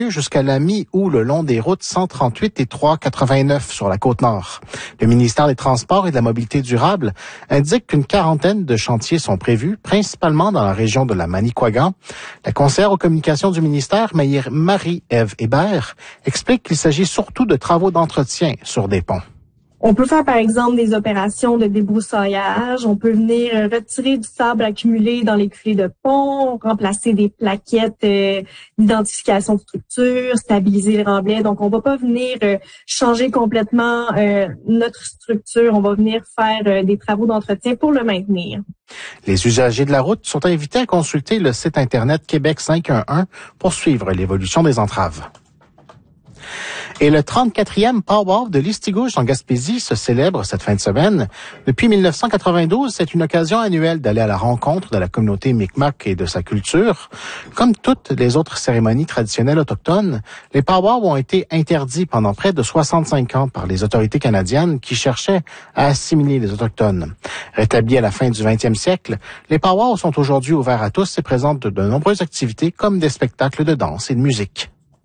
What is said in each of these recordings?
jusqu'à la mi-août le long des routes 138 et 389 sur la Côte-Nord. Le ministère des Transports et de la Mobilité durable indique qu'une quarantaine de chantiers sont prévus, principalement dans la région de la Manicouagan. La conseillère aux communications du ministère, Marie-Ève Hébert, explique qu'il s'agit surtout de travaux d'entretien sur des ponts. On peut faire, par exemple, des opérations de débroussaillage. On peut venir retirer du sable accumulé dans les culées de pont, remplacer des plaquettes d'identification de structure, stabiliser les remblais. Donc, on va pas venir changer complètement notre structure. On va venir faire des travaux d'entretien pour le maintenir. Les usagers de la route sont invités à consulter le site Internet Québec 511 pour suivre l'évolution des entraves. Et le 34e Powerwalk de Listigouche en Gaspésie se célèbre cette fin de semaine. Depuis 1992, c'est une occasion annuelle d'aller à la rencontre de la communauté Mi'kmaq et de sa culture. Comme toutes les autres cérémonies traditionnelles autochtones, les Powerwalks ont été interdits pendant près de 65 ans par les autorités canadiennes qui cherchaient à assimiler les Autochtones. Rétablis à la fin du 20e siècle, les Powerwalks sont aujourd'hui ouverts à tous et présentent de nombreuses activités comme des spectacles de danse et de musique.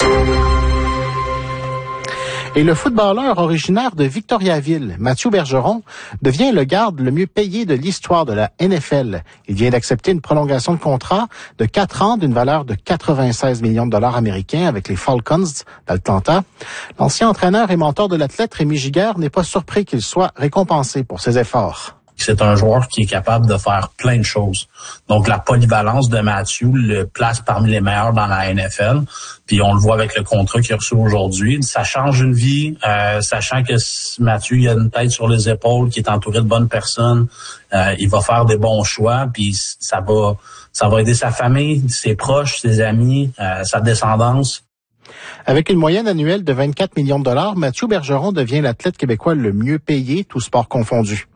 Et le footballeur originaire de Victoriaville, Mathieu Bergeron, devient le garde le mieux payé de l'histoire de la NFL. Il vient d'accepter une prolongation de contrat de 4 ans d'une valeur de 96 millions de dollars américains avec les Falcons d'Atlanta. L'ancien entraîneur et mentor de l'athlète Rémi Giguère n'est pas surpris qu'il soit récompensé pour ses efforts. C'est un joueur qui est capable de faire plein de choses. Donc, la polyvalence de Mathieu le place parmi les meilleurs dans la NFL. Puis, on le voit avec le contrat qu'il a reçu aujourd'hui. Ça change une vie, sachant que Mathieu, il a une tête sur les épaules, qui est entouré de bonnes personnes. Il va faire des bons choix, puis ça va aider sa famille, ses proches, ses amis, sa descendance. Avec une moyenne annuelle de 24 millions de dollars, Mathieu Bergeron devient l'athlète québécois le mieux payé, tous sports confondus.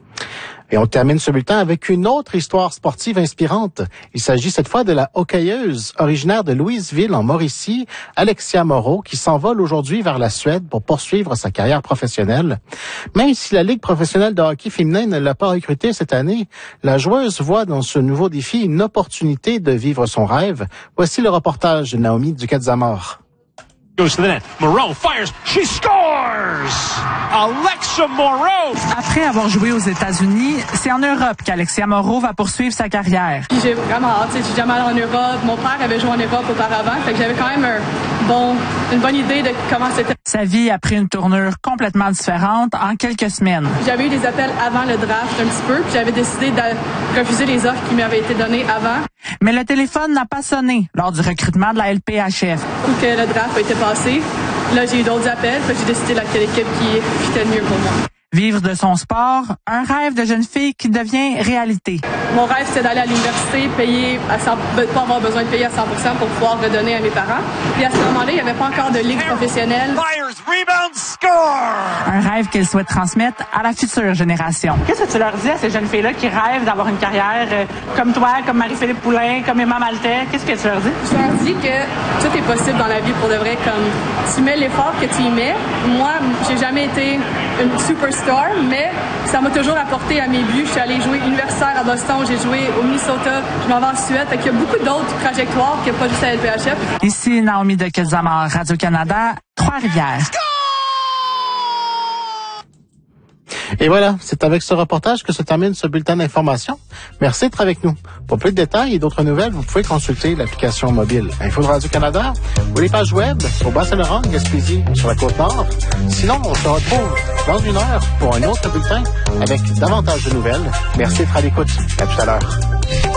Et on termine ce bulletin avec une autre histoire sportive inspirante. Il s'agit cette fois de la hockeyeuse originaire de Louisville en Mauricie, Alexia Moreau, qui s'envole aujourd'hui vers la Suède pour poursuivre sa carrière professionnelle. Même si la Ligue professionnelle de hockey féminin ne l'a pas recrutée cette année, la joueuse voit dans ce nouveau défi une opportunité de vivre son rêve. Voici le reportage de Naomi Duquette-Zamor. Goes to the net. Moreau fires. She scores! Alexia Moreau! Après avoir joué aux États-Unis, c'est en Europe qu'Alexia Moreau va poursuivre sa carrière. J'ai vraiment hâte. J'ai jamais allé en Europe. Mon père avait joué en Europe auparavant. Fait que j'avais quand même une bonne idée de comment c'était. Sa vie a pris une tournure complètement différente en quelques semaines. J'avais eu des appels avant le draft un petit peu, puis j'avais décidé de refuser les offres qui m'avaient été données avant. Mais le téléphone n'a pas sonné lors du recrutement de la LPHF. Ou que le draft a été passé, là j'ai eu d'autres appels, puis j'ai décidé laquelle équipe qui fitait le mieux pour moi. Vivre de son sport, un rêve de jeune fille qui devient réalité. Mon rêve, c'est d'aller à l'université, pas avoir besoin de payer à 100% pour pouvoir redonner à mes parents. Puis à ce moment-là, il n'y avait pas encore de ligue professionnelle. Un rêve qu'elle souhaite transmettre à la future génération. Qu'est-ce que tu leur dis à ces jeunes filles-là qui rêvent d'avoir une carrière comme toi, comme Marie-Philippe Poulain, comme Emma Maltais? Qu'est-ce que tu leur dis? Je leur dis que tout est possible dans la vie pour de vrai. Comme tu mets l'effort que tu y mets. Moi, j'ai jamais été une superstar, mais ça m'a toujours apporté à mes buts. Je suis allée jouer universitaire à Boston, j'ai joué au Minnesota, je m'en vais en Suède. Fait qu'il y a beaucoup d'autres trajectoires que pas juste à LPHF. Ici Naomi Duquette-Zamor, Radio-Canada, Trois-Rivières. Et voilà, c'est avec ce reportage que se termine ce bulletin d'information. Merci d'être avec nous. Pour plus de détails et d'autres nouvelles, vous pouvez consulter l'application mobile Info de Radio-Canada ou les pages web au Bas-Saint-Laurent, Gaspésie, sur la Côte-Nord. Sinon, on se retrouve dans une heure pour un autre bulletin avec davantage de nouvelles. Merci d'être à l'écoute. À tout à l'heure.